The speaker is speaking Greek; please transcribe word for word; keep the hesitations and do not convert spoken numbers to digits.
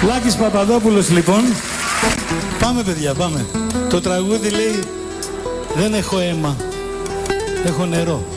Λάκης Παπαδόπουλος λοιπόν. Πάμε παιδιά, πάμε. Το τραγούδι λέει δεν έχω αίμα, έχω νερό.